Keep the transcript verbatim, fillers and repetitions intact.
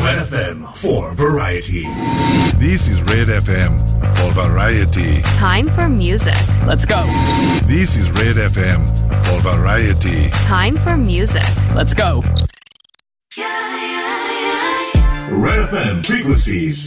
Red F M for variety. This is Red F M for variety. Time for music. Let's go. This is Red F M for variety. Time for music. Let's go. Red F M frequencies.